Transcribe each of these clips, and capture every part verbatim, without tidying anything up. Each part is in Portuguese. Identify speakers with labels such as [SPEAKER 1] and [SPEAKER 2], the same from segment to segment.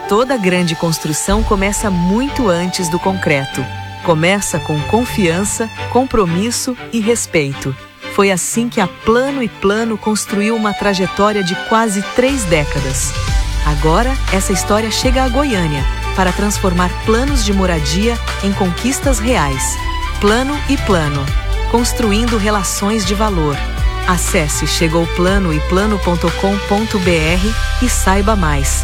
[SPEAKER 1] Toda grande construção começa muito antes do concreto. Começa com confiança, compromisso e respeito. Foi assim que a Plano e Plano construiu uma trajetória de quase três décadas. Agora, essa história chega a Goiânia para transformar planos de moradia em conquistas reais. Plano e Plano, construindo relações de valor. Acesse chegou plano e plano ponto com ponto br e saiba mais.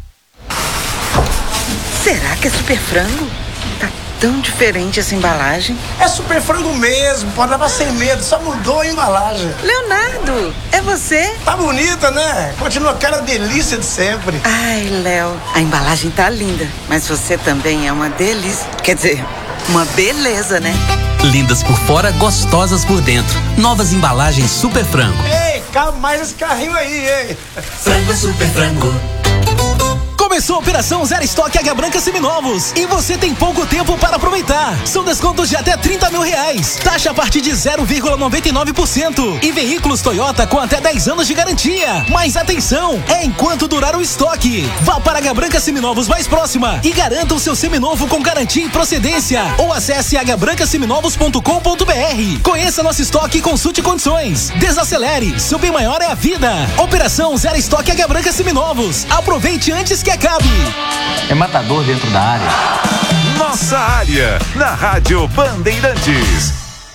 [SPEAKER 2] Será que é Super Frango? Tá tão diferente essa embalagem.
[SPEAKER 3] É Super Frango mesmo, pode levar sem medo, só mudou a embalagem.
[SPEAKER 2] Leonardo, é você?
[SPEAKER 3] Tá bonita, né? Continua aquela delícia de sempre.
[SPEAKER 2] Ai, Léo, a embalagem tá linda, mas você também é uma delícia. Quer dizer, uma beleza, né?
[SPEAKER 4] Lindas por fora, gostosas por dentro. Novas embalagens Super Frango.
[SPEAKER 3] Ei, cabe mais esse carrinho aí, ei.
[SPEAKER 4] Frango Super Frango.
[SPEAKER 5] Começou a operação Zero Estoque Águia Branca Seminovos e você tem pouco tempo para aproveitar. São descontos de até trinta mil reais. Taxa a partir de zero vírgula noventa e nove por cento e veículos Toyota com até dez anos de garantia. Mas atenção, é enquanto durar o estoque. Vá para a Águia Branca Seminovos mais próxima e garanta o seu seminovo com garantia e procedência. Ou acesse águia branca seminovos ponto com ponto br. Conheça nosso estoque e consulte condições. Desacelere, seu bem maior é a vida. Operação Zero Estoque Águia Branca Seminovos. Aproveite antes que acabe.
[SPEAKER 6] É matador dentro da área.
[SPEAKER 7] Nossa área, na Rádio Bandeirantes.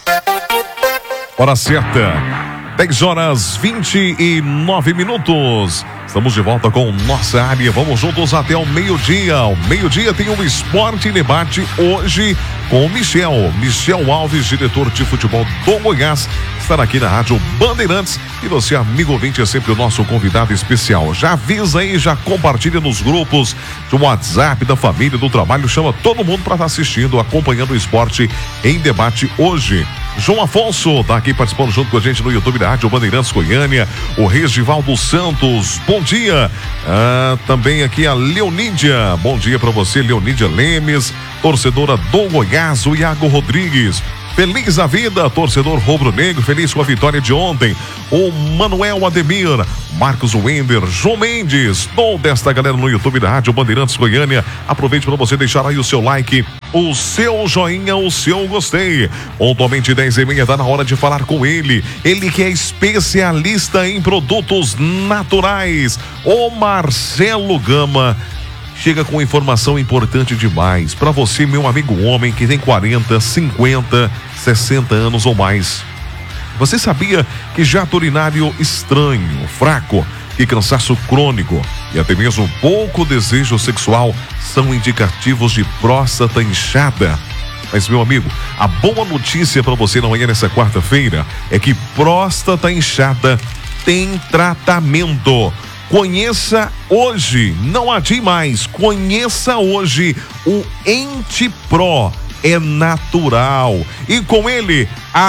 [SPEAKER 7] Hora certa, dez horas vinte e nove minutos. Estamos de volta com Nossa Área. Vamos juntos até o meio-dia. Ao meio-dia tem um Esporte em Debate hoje com o Michel. Michel Alves, diretor de futebol do Goiás, estará aqui na Rádio Bandeirantes. E você, amigo ouvinte, é sempre o nosso convidado especial. Já avisa aí, já compartilha nos grupos do WhatsApp, da família, do trabalho. Chama todo mundo para estar assistindo, acompanhando o Esporte em Debate hoje. João Afonso está aqui participando junto com a gente no YouTube da Rádio Bandeirantes Goiânia. O Regivaldo Santos, bom dia. Ah, também aqui a Leonídia, bom dia para você, Leonídia Lemes, torcedora do Goiás, o Iago Rodrigues. Feliz a vida, torcedor rubro-negro, feliz com a vitória de ontem. O Manuel Ademir, Marcos Wender, João Mendes, toda esta galera no YouTube da Rádio Bandeirantes Goiânia. Aproveite para você deixar aí o seu like, o seu joinha, o seu gostei. Pontualmente dez e meia, tá na hora de falar com ele. Ele que é especialista em produtos naturais, o Marcelo Gama. Chega com informação importante demais para você, meu amigo homem que tem quarenta, cinquenta, sessenta anos ou mais. Você sabia que jato urinário estranho, fraco, e cansaço crônico e até mesmo pouco desejo sexual são indicativos de próstata inchada? Mas, meu amigo, a boa notícia para você na manhã nessa quarta-feira é que próstata inchada tem tratamento. Conheça hoje, não adie mais, conheça hoje o Entipro, é natural. E com ele,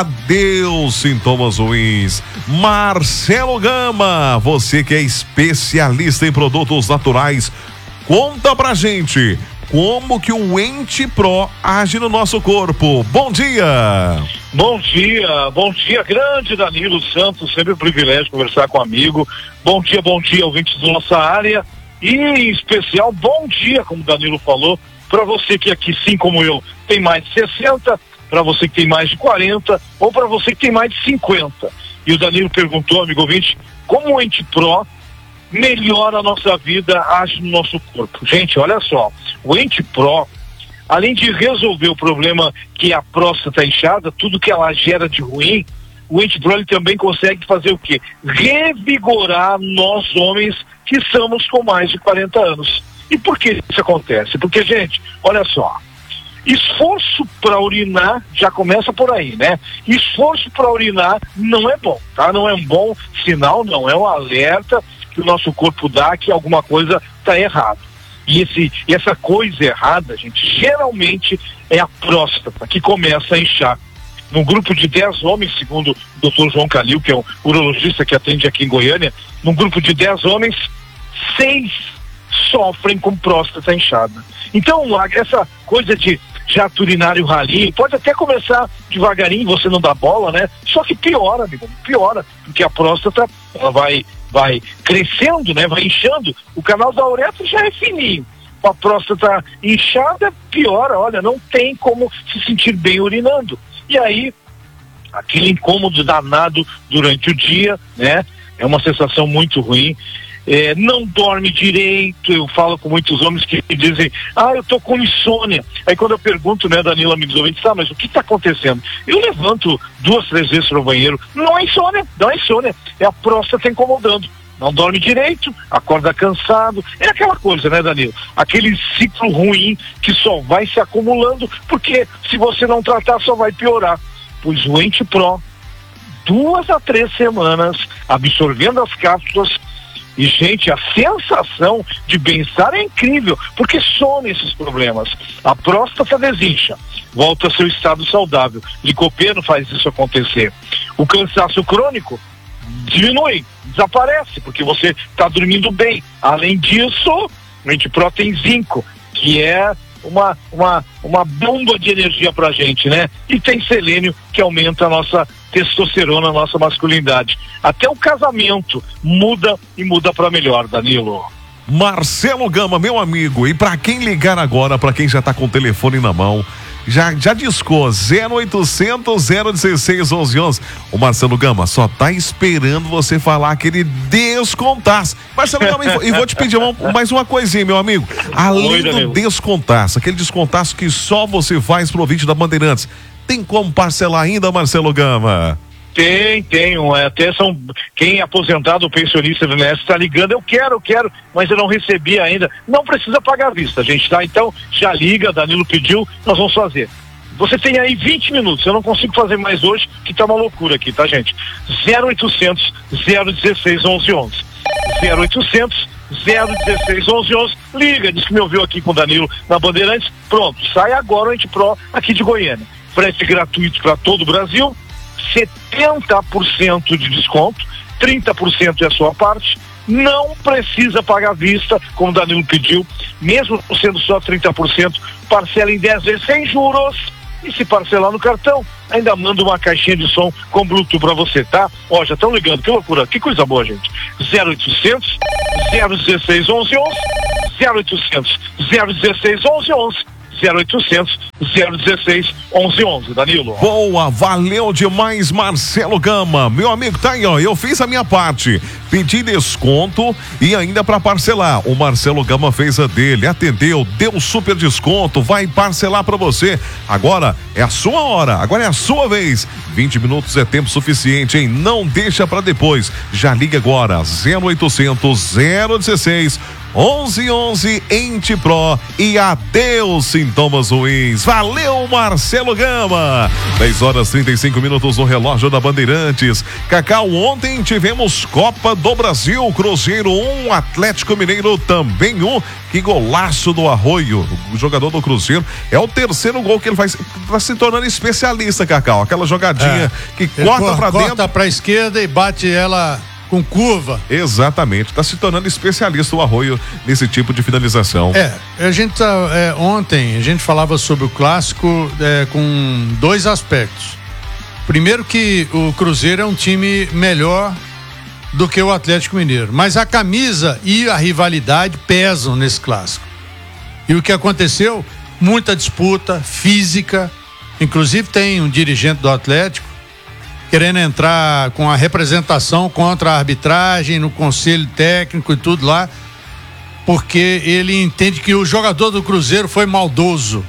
[SPEAKER 7] adeus sintomas ruins. Marcelo Gama, você que é especialista em produtos naturais, conta pra gente como que o Entipro age no nosso corpo. Bom dia!
[SPEAKER 8] Bom dia, bom dia, grande Danilo Santos, sempre um privilégio conversar com um amigo. Bom dia, bom dia, ouvintes da nossa área. E em especial, bom dia, como o Danilo falou, para você que aqui, sim como eu, tem mais de sessenta, para você que tem mais de quarenta, ou para você que tem mais de cinquenta. E o Danilo perguntou, amigo ouvinte, como o Entipro melhora a nossa vida, age no nosso corpo. Gente, olha só, o Entipro, além de resolver o problema que é a próstata inchada, tudo que ela gera de ruim, o Entipro ele também consegue fazer o quê? Revigorar nós homens que estamos com mais de quarenta anos. E por que isso acontece? Porque, gente, olha só, esforço para urinar já começa por aí, né? Esforço para urinar não é bom, tá? Não é um bom sinal, não é um alerta que o nosso corpo dá que alguma coisa está errada. E, esse, e essa coisa errada, gente, geralmente é a próstata que começa a inchar. Num grupo de dez homens, segundo o doutor João Calil, que é um urologista que atende aqui em Goiânia, num grupo de dez homens, seis sofrem com próstata inchada. Então, essa coisa de jato urinário ralinho, pode até começar devagarinho, você não dá bola, né? Só que piora, amigo, piora, porque a próstata, ela vai, vai crescendo, né? Vai inchando, o canal da uretra já é fininho, uma próstata inchada, piora, olha, não tem como se sentir bem urinando. E aí, aquele incômodo danado durante o dia, né? É uma sensação muito ruim. É, não dorme direito. Eu falo com muitos homens que dizem, ah, eu tô com insônia. Aí quando eu pergunto, né, Danilo, amigos ouvintes, tá, mas o que tá acontecendo? Eu levanto duas, três vezes para o banheiro. Não é insônia, não é insônia, é a próstata incomodando. Não dorme direito, acorda cansado, é aquela coisa, né, Danilo? Aquele ciclo ruim que só vai se acumulando, porque se você não tratar só vai piorar. Pois o Ente-Pro, duas a três semanas, absorvendo as cápsulas. E, gente, a sensação de bem-estar é incrível, porque some esses problemas. A próstata desincha, volta ao seu estado saudável. Licopeno faz isso acontecer. O cansaço crônico diminui, desaparece, porque você está dormindo bem. Além disso, o Ente-Pro tem zinco, que é uma, uma, uma bomba de energia pra gente, né? E tem selênio, que aumenta a nossa testosterona, a nossa masculinidade. Até o casamento muda e muda para melhor, Danilo.
[SPEAKER 7] Marcelo Gama, meu amigo, e para quem ligar agora, para quem já tá com o telefone na mão, já, já discou zero oitocentos, zero dezesseis, onze onze. O Marcelo Gama só tá esperando você falar aquele descontaço. Marcelo Gama, e vou te pedir uma, mais uma coisinha, meu amigo. Além Oi, do descontaço, aquele descontaço que só você faz pro ouvinte da Bandeirantes, tem como parcelar ainda, Marcelo Gama?
[SPEAKER 8] Tem, tem, até são, quem é aposentado ou pensionista do I N S S está ligando, eu quero, eu quero, mas eu não recebi ainda, não precisa pagar à vista, gente, tá? Então, já liga, Danilo pediu, nós vamos fazer. Você tem aí vinte minutos, eu não consigo fazer mais hoje, que tá uma loucura aqui, tá, gente? zero oitocentos, zero dezesseis, onze onze. zero oitocentos, zero dezesseis, onze onze. Liga, diz que me ouviu aqui com o Danilo na Bandeirantes, pronto, sai agora o Ente-Pro aqui de Goiânia. Frete gratuito para todo o Brasil, setenta por cento de desconto, trinta por cento é a sua parte, não precisa pagar à vista, como o Danilo pediu, mesmo sendo só trinta por cento, parcela em dez vezes sem juros, e se parcelar no cartão, ainda manda uma caixinha de som com Bluetooth pra você, tá? Ó, já estão ligando, que loucura, que coisa boa, gente. zero oitocentos, zero dezesseis, onze onze, zero oitocentos, zero dezesseis, onze onze. zero oitocentos, zero dezesseis, onze onze, Danilo.
[SPEAKER 7] Boa, valeu demais, Marcelo Gama. Meu amigo, tá aí, ó, eu fiz a minha parte. Pedi desconto e ainda para parcelar. O Marcelo Gama fez a dele, atendeu, deu super desconto, vai parcelar para você. Agora é a sua hora, agora é a sua vez. vinte minutos é tempo suficiente, hein? Não deixa para depois. Já liga agora, zero oitocentos, zero dezesseis, onze onze, Ente-Pro e adeus sintomas ruins. Valeu, Marcelo Gama. dez horas e trinta e cinco minutos no relógio da Bandeirantes. Cacau, ontem tivemos Copa do Brasil, Cruzeiro um, Atlético Mineiro também um. Que golaço do Arroio, o jogador do Cruzeiro. É o terceiro gol que ele faz, tá se tornando especialista, Cacau. Aquela jogadinha é, que corta pra dentro,
[SPEAKER 9] corta pra esquerda e bate ela com curva.
[SPEAKER 7] Exatamente, está se tornando especialista o Arroio nesse tipo de finalização.
[SPEAKER 9] É, a gente tá, é, ontem a gente falava sobre o clássico é, com dois aspectos. Primeiro que o Cruzeiro é um time melhor do que o Atlético Mineiro, mas a camisa e a rivalidade pesam nesse clássico. E o que aconteceu? Muita disputa física, inclusive tem um dirigente do Atlético querendo entrar com a representação contra a arbitragem, no conselho técnico e tudo lá, porque ele entende que o jogador do Cruzeiro foi maldoso.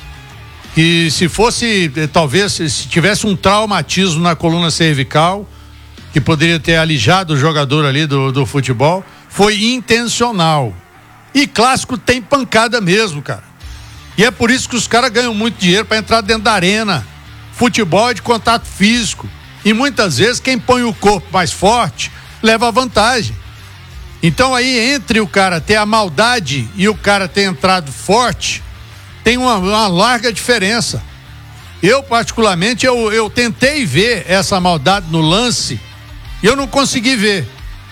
[SPEAKER 9] Que se fosse, talvez, se tivesse um traumatismo na coluna cervical, que poderia ter alijado o jogador ali do, do futebol, foi intencional. E clássico tem pancada mesmo, cara. E é por isso que os caras ganham muito dinheiro para entrar dentro da arena. Futebol é de contato físico. E muitas vezes quem põe o corpo mais forte leva vantagem. Então aí entre o cara ter a maldade e o cara ter entrado forte, tem uma, uma larga diferença. Eu particularmente, eu, eu tentei ver essa maldade no lance e eu não consegui ver.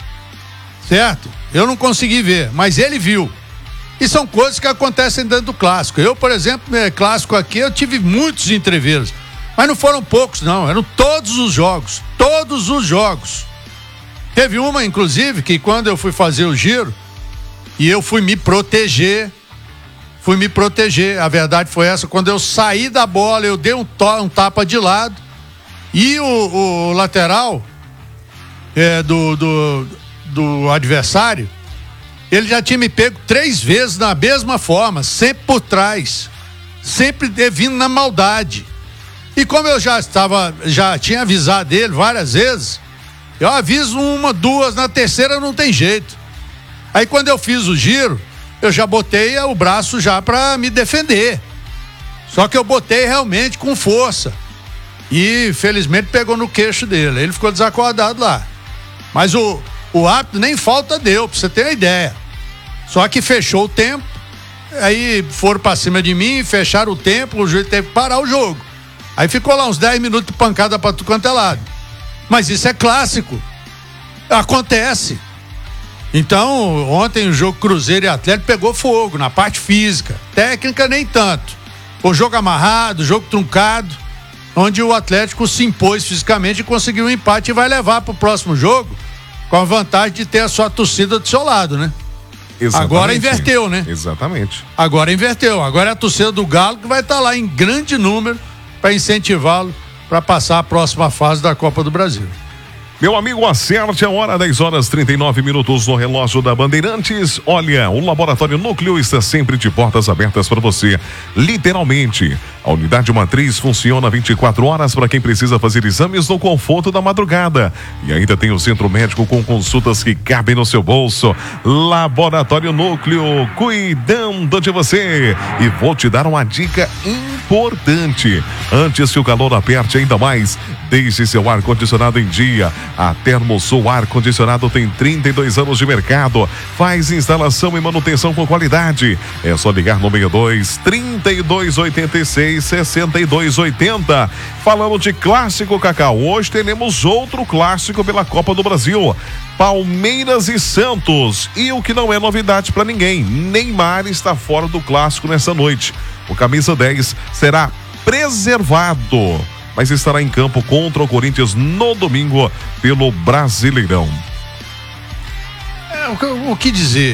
[SPEAKER 9] Certo? Eu não consegui ver, mas ele viu. E são coisas que acontecem dentro do clássico. Eu, por exemplo, é, clássico aqui, eu tive muitos entreveiros. Mas não foram poucos, não. Eram todos os jogos. Todos os jogos. Teve uma, inclusive, que quando eu fui fazer o giro e eu fui me proteger, fui me proteger. A verdade foi essa, quando eu saí da bola, eu dei um, to, um tapa de lado e o, o lateral é, do, do, do adversário, ele já tinha me pego três vezes na mesma forma, sempre por trás, sempre vindo na maldade. E como eu já estava, já tinha avisado ele várias vezes, eu aviso uma, duas, na terceira não tem jeito. Aí quando eu fiz o giro, eu já botei o braço já para me defender. Só que eu botei realmente com força. E felizmente pegou no queixo dele. Ele ficou desacordado lá. Mas o, o árbitro nem falta deu, pra você ter uma ideia. Só que fechou o tempo. Aí foram pra cima de mim, fecharam o tempo, o juiz teve que parar o jogo. Aí ficou lá uns dez minutos de pancada pra tudo quanto é lado. Mas isso é clássico. Acontece. Então, ontem o jogo Cruzeiro e Atlético pegou fogo na parte física. Técnica nem tanto. O jogo amarrado, jogo truncado, onde o Atlético se impôs fisicamente e conseguiu um empate e vai levar pro próximo jogo com a vantagem de ter a sua torcida do seu lado, né?
[SPEAKER 7] Exatamente.
[SPEAKER 9] Agora inverteu, né?
[SPEAKER 7] Exatamente.
[SPEAKER 9] Agora inverteu. Agora é a torcida do Galo que vai estar lá em grande número para incentivá-lo para passar a próxima fase da Copa do Brasil.
[SPEAKER 7] Meu amigo, acerte a hora, dez horas e trinta e nove minutos no relógio da Bandeirantes. Olha, o Laboratório Núcleo está sempre de portas abertas para você. Literalmente, a unidade matriz funciona vinte e quatro horas para quem precisa fazer exames no conforto da madrugada. E ainda tem o centro médico com consultas que cabem no seu bolso. Laboratório Núcleo, cuidando de você. E vou te dar uma dica importante. Antes que o calor aperte ainda mais, deixe seu ar-condicionado em dia. A Termosul Ar-Condicionado tem trinta e dois anos de mercado. Faz instalação e manutenção com qualidade. É só ligar no meia dois, trinta e dois, oitenta e seis, sessenta e dois, oitenta. Falando de clássico, Cacau, hoje teremos outro clássico pela Copa do Brasil. Palmeiras e Santos. E o que não é novidade para ninguém, Neymar está fora do clássico nessa noite. O camisa dez será preservado, mas estará em campo contra o Corinthians no domingo pelo Brasileirão.
[SPEAKER 9] É, o, o que dizer?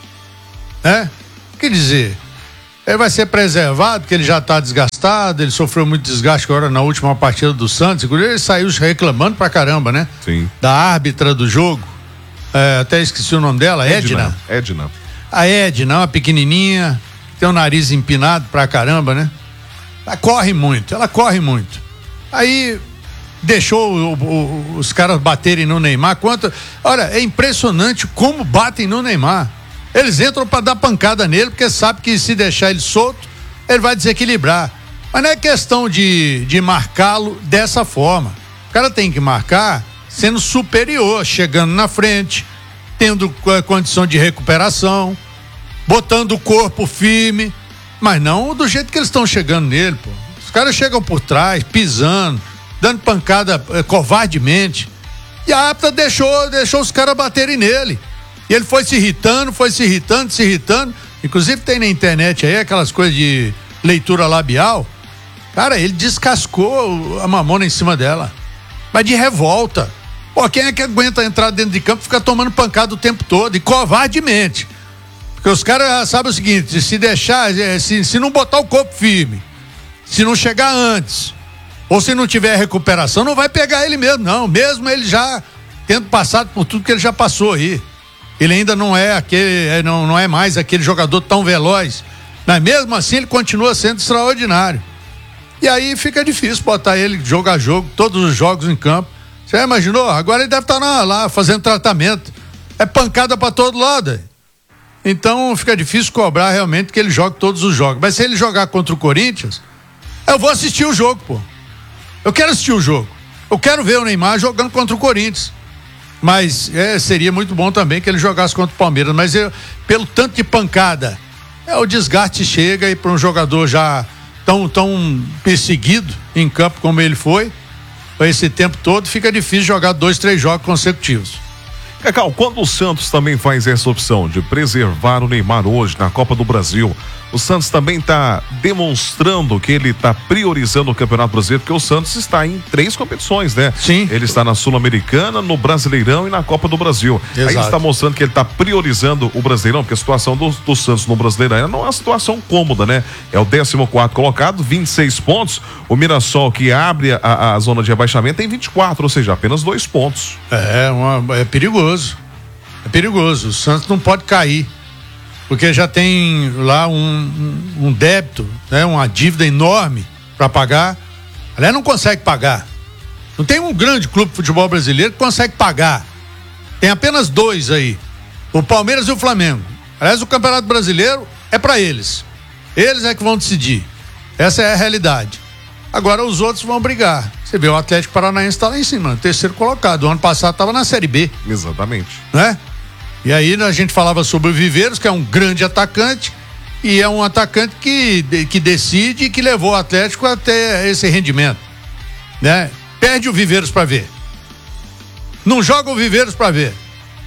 [SPEAKER 9] É? O que dizer? Ele vai ser preservado, porque ele já está desgastado, ele sofreu muito desgaste agora na última partida do Santos, ele saiu reclamando pra caramba, né?
[SPEAKER 7] Sim.
[SPEAKER 9] Da árbitra do jogo, é, até esqueci o nome dela, Edna.
[SPEAKER 7] Edna.
[SPEAKER 9] A Edna, uma pequenininha, tem o nariz empinado pra caramba, né? Ela corre muito, ela corre muito. Aí deixou o, o, os caras baterem no Neymar. Quanto, olha, é impressionante como batem no Neymar. Eles entram para dar pancada nele, porque sabe que se deixar ele solto, ele vai desequilibrar. Mas não é questão de, de marcá-lo dessa forma. O cara tem que marcar sendo superior, chegando na frente, tendo uh, condição de recuperação, botando o corpo firme, mas não do jeito que eles estão chegando nele, pô. Os caras chegam por trás, pisando, dando pancada uh, covardemente. E a árbitra deixou, deixou os caras baterem nele. E ele foi se irritando, foi se irritando, se irritando. Inclusive tem na internet aí aquelas coisas de leitura labial. Cara, ele descascou a mamona em cima dela. Mas de revolta. Pô, quem é que aguenta entrar dentro de campo e ficar tomando pancada o tempo todo? E covardemente. Porque os caras sabem o seguinte, se deixar, se, se não botar o corpo firme, se não chegar antes, ou se não tiver recuperação, não vai pegar ele mesmo, não. Mesmo ele já tendo passado por tudo que ele já passou aí. Ele ainda não é aquele, não, não é mais aquele jogador tão veloz, mas mesmo assim ele continua sendo extraordinário. E aí fica difícil botar ele jogo a jogo, todos os jogos em campo. Você imaginou? Agora ele deve estar na, lá fazendo tratamento. É pancada para todo lado. Então fica difícil cobrar realmente que ele jogue todos os jogos. Mas se ele jogar contra o Corinthians, eu vou assistir o jogo, pô. Eu quero assistir o jogo. Eu quero ver o Neymar jogando contra o Corinthians. Mas é, seria muito bom também que ele jogasse contra o Palmeiras. Mas eu, pelo tanto de pancada, é, o desgaste chega e para um jogador já tão, tão perseguido em campo como ele foi, esse tempo todo, fica difícil jogar dois, três jogos consecutivos.
[SPEAKER 7] Cacau, quando o Santos também faz essa opção de preservar o Neymar hoje na Copa do Brasil, o Santos também está demonstrando que ele está priorizando o Campeonato Brasileiro, porque o Santos está em três competições, né?
[SPEAKER 9] Sim.
[SPEAKER 7] Ele está na Sul-Americana, no Brasileirão e na Copa do Brasil.
[SPEAKER 9] Exato.
[SPEAKER 7] Aí ele está mostrando que ele está priorizando o Brasileirão, porque a situação do, do Santos no Brasileirão não é uma situação cômoda, né? É o décimo quarto colocado, vinte e seis pontos. O Mirassol, que abre a, a zona de rebaixamento, tem vinte e quatro, ou seja, apenas dois pontos.
[SPEAKER 9] É, uma, é perigoso. É perigoso. O Santos não pode cair, porque já tem lá um, um, um débito, né? Uma dívida enorme para pagar. Aliás, não consegue pagar. Não tem um grande clube de futebol brasileiro que consegue pagar. Tem apenas dois aí, o Palmeiras e o Flamengo. Aliás, o Campeonato Brasileiro é para eles. Eles é que vão decidir. Essa é a realidade. Agora os outros vão brigar. Você vê, o Atlético Paranaense está lá em cima, terceiro colocado. O ano passado estava na Série B.
[SPEAKER 7] Exatamente.
[SPEAKER 9] Né? E aí a gente falava sobre o Viveiros, que é um grande atacante, e é um atacante que, que decide e que levou o Atlético até esse rendimento. Né? Perde o Viveiros para ver. Não joga o Viveiros para ver.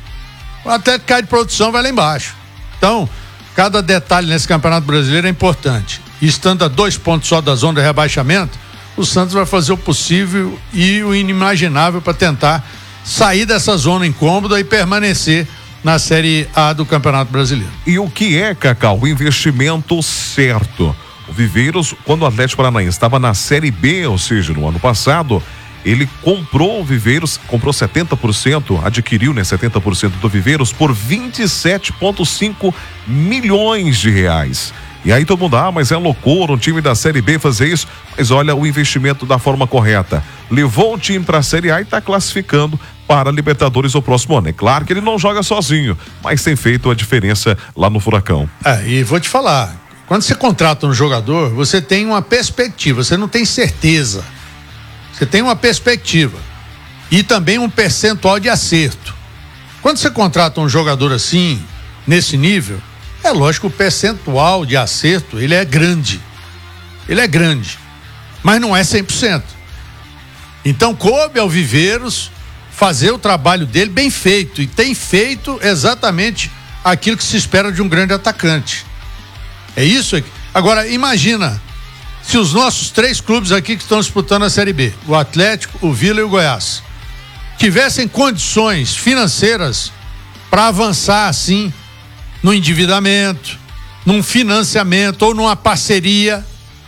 [SPEAKER 9] O Atlético cai de produção, vai lá embaixo. Então, cada detalhe nesse Campeonato Brasileiro é importante. E estando a dois pontos só da zona de rebaixamento, o Santos vai fazer o possível e o inimaginável para tentar sair dessa zona incômoda e permanecer na Série A do Campeonato Brasileiro.
[SPEAKER 7] E o que é, Cacau, o investimento certo? O Viveiros, quando o Atlético Paranaense estava na Série B, ou seja, no ano passado, ele comprou o Viveiros, comprou setenta por cento, adquiriu, né, setenta por cento do Viveiros por vinte e sete vírgula cinco milhões de reais. E aí todo mundo, ah, mas é loucura um time da Série B fazer isso. Mas olha o investimento da forma correta. Levou o time para a Série A e está classificando para a Libertadores o próximo ano. É claro que ele não joga sozinho, mas tem feito a diferença lá no Furacão.
[SPEAKER 9] É, e vou te falar, quando você contrata um jogador, você tem uma perspectiva, você não tem certeza. Você tem uma perspectiva e também um percentual de acerto. Quando você contrata um jogador assim, nesse nível, é lógico que o percentual de acerto, ele é grande. Ele é grande, mas não é cem por cento. Então coube ao Viveiros fazer o trabalho dele bem feito, e tem feito exatamente aquilo que se espera de um grande atacante. É isso aqui. Agora, imagina se os nossos três clubes aqui que estão disputando a Série B, o Atlético, o Vila e o Goiás, tivessem condições financeiras para avançar assim no endividamento, num financiamento ou numa parceria,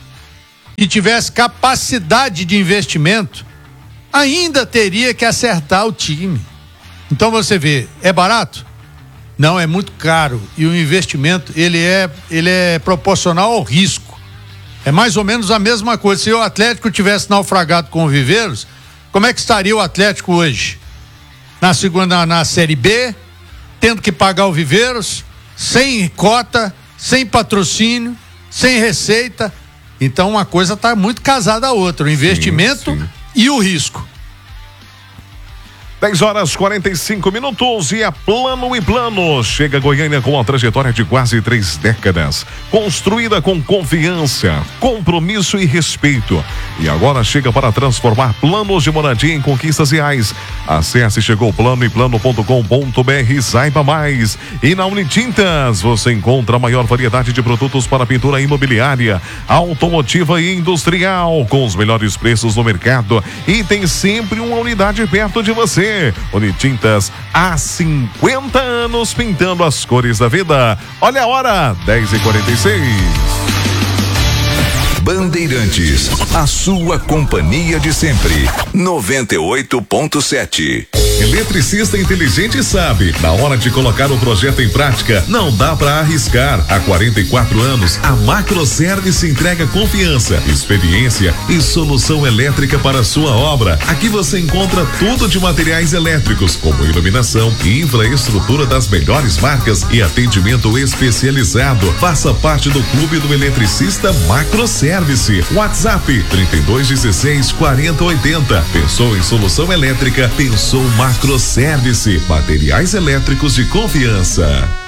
[SPEAKER 9] e tivesse capacidade de investimento, ainda teria que acertar o time. Então você vê, é barato? Não, é muito caro, e o investimento ele é, ele é proporcional ao risco. É mais ou menos a mesma coisa. Se o Atlético tivesse naufragado com o Viveiros, como é que estaria o Atlético hoje? Na segunda, na Série B, tendo que pagar o Viveiros, sem cota, sem patrocínio, sem receita. Então uma coisa está muito casada à outra, o investimento sim, sim. E o risco.
[SPEAKER 7] dez horas e quarenta e cinco minutos e a Plano e Plano chega a Goiânia com uma trajetória de quase três décadas, construída com confiança, compromisso e respeito. E agora chega para transformar planos de moradia em conquistas reais. Acesse chegou plano e plano ponto com ponto br e saiba mais. E na Unitintas você encontra a maior variedade de produtos para pintura imobiliária, automotiva e industrial, com os melhores preços no mercado, e tem sempre uma unidade perto de você. Unitintas, há cinquenta anos pintando as cores da vida. Olha a hora, dez e quarenta e seis.
[SPEAKER 10] Bandeirantes, a sua companhia de sempre. noventa e oito ponto sete.
[SPEAKER 7] Eletricista inteligente sabe, na hora de colocar o projeto em prática, não dá para arriscar. Há quarenta e quatro anos, a Macroservice entrega confiança, experiência e solução elétrica para a sua obra. Aqui você encontra tudo de materiais elétricos, como iluminação e infraestrutura das melhores marcas e atendimento especializado. Faça parte do clube do eletricista Macroservice. WhatsApp trinta e dois dezesseis quarenta oitenta. Pensou em solução elétrica? Pensou Macroservice. Materiais elétricos de confiança.